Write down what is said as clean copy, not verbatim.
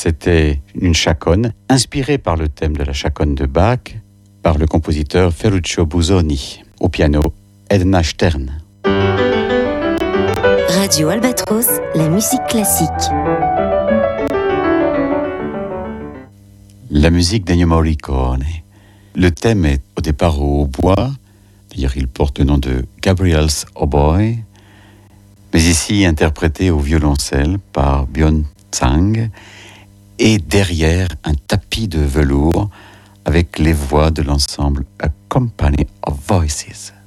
C'était une chaconne inspirée par le thème de la chaconne de Bach par le compositeur Ferruccio Busoni. Au piano, Edna Stern. Radio Albatros, la musique classique. La musique d'Ennio Morricone. Le thème est au départ au hautbois, d'ailleurs il porte le nom de Gabriel's Hautboy, mais ici interprété au violoncelle par Björn Zang, et derrière un tapis de velours avec les voix de l'ensemble A Company of Voices.